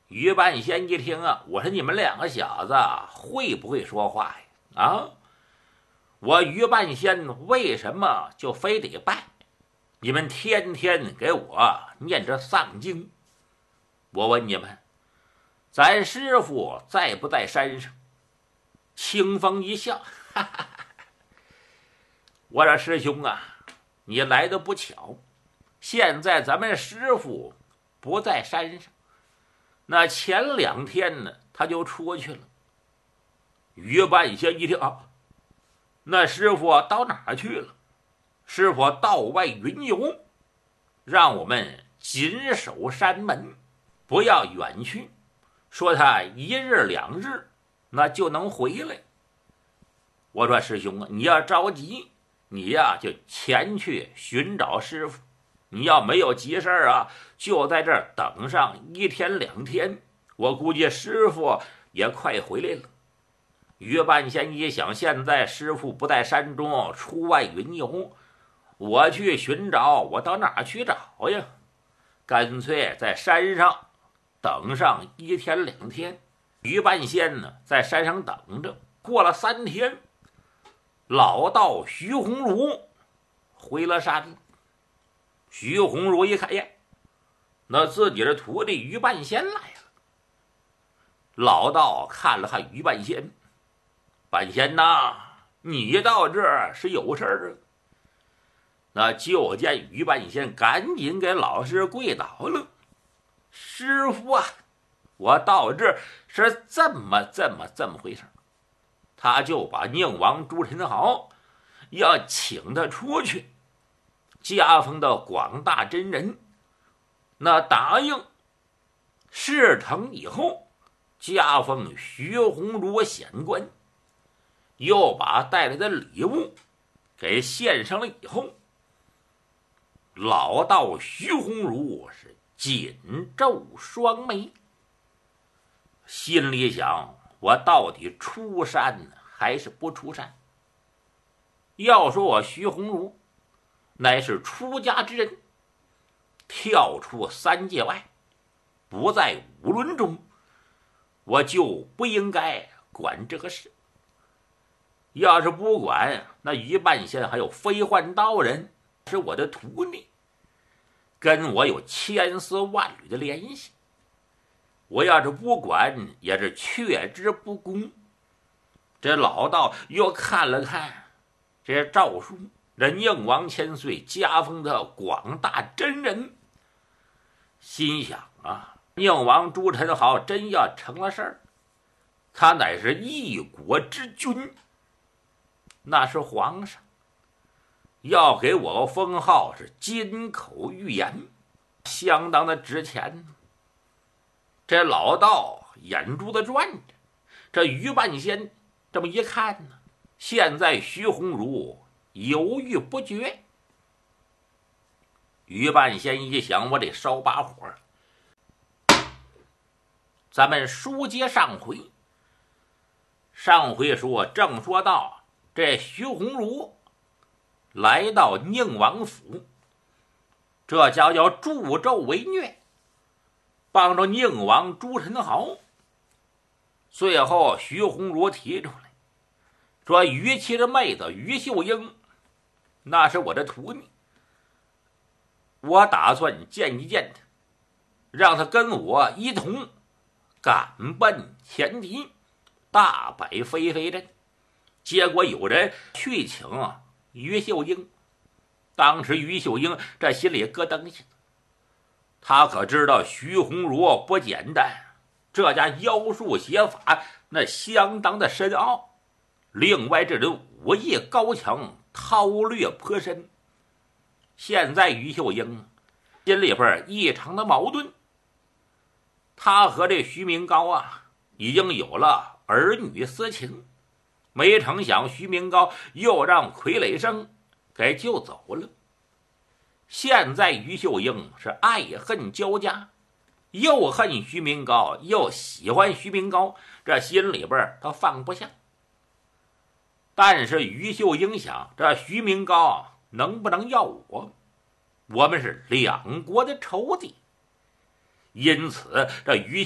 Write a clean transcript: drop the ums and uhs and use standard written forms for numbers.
于半仙一听啊，我说你们两个小子会不会说话呀？啊，我于半仙为什么就非得拜？你们天天给我念着丧经，我问你们，咱师傅在不在山上？清风一笑，哈哈哈，我说师兄啊，你来的不巧，现在咱们师傅不在山上，那前2天呢，他就出去了。于半仙一听啊，那师傅到哪儿去了？师傅道外云游，让我们紧守山门，不要远去，说他1日2日那就能回来。我说师兄啊，你要着急，你呀就前去寻找师傅，你要没有急事啊，就在这儿等上1天2天，我估计师傅也快回来了。于半仙一想，现在师傅不在山中，出外云游，我去寻找，我到哪儿去找呀？干脆在山上等上1天2天。于半仙呢，在山上等着。过了3天，老道徐鸿儒回了山了。徐鸿儒一看呀，那自己的徒弟于半仙来了。老道看了看于半仙，半仙呐，你到这儿是有事儿啊？那就见于半仙赶紧给老师跪倒了。师傅啊，我到这儿是这么回事。他就把宁王朱宸濠要请他出去，加封的广大真人那答应，事成以后加封徐鸿儒显官，又把带来的礼物给献上了以后，老道徐鸿儒是紧皱双眉，心里想，我到底出山还是不出山？要说我徐鸿儒乃是出家之人，跳出3界外，不在5伦中，我就不应该管这个事。要是不管，那于半仙还有飞幻道人是我的徒弟，跟我有千丝万缕的联系，我要是不管，也是却之不恭。这老道又看了看这诏书，这宁王千岁加封的广大真人，心想啊，宁王朱宸濠真要成了事儿，他乃是一国之君，那是皇上，要给我封号是金口玉言，相当的值钱。这老道眼珠子转着，这于半仙这么一看呢，现在徐鸿儒犹豫不决。于半仙一想，我得烧把火。咱们书接上回，上回说正说到这徐鸿儒来到宁王府，这叫助纣为虐，帮着宁王朱宸濠。最后徐鸿儒提出来说，于其的妹子于秀英那是我的徒弟，我打算见一见他，让他跟我一同赶奔前敌，大摆飞飞阵。结果有人去请于秀英，当时于秀英这心里咯噔一下，他可知道徐鸿儒不简单，这家妖术邪法那相当的深奥，另外这人武艺高强，韬略颇深。现在于秀英心里边异常的矛盾，他和这徐明高啊已经有了儿女私情，没成想徐明高又让傀儡生给救走了。现在于秀英是爱恨交加，又恨徐明高，又喜欢徐明高，这心里边他放不下。但是于秀英想，这徐明高能不能要我？我们是2国的仇敌，因此这于